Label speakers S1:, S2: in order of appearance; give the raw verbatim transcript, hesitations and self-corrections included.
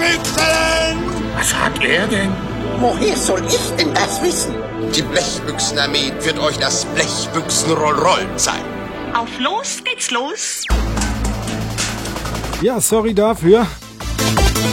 S1: Blechbüchsen!
S2: Was hat er denn?
S3: Woher soll ich denn das wissen?
S1: Die Blechbüchsenarmee wird euch das Blechbüchsen-Roll-Rollen zeigen.
S4: Auf los geht's los.
S5: Ja, sorry dafür.